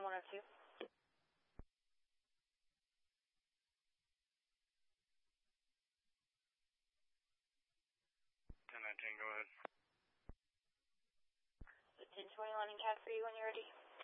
102. 1019, go ahead. 1021 in Cat 3 when you're ready.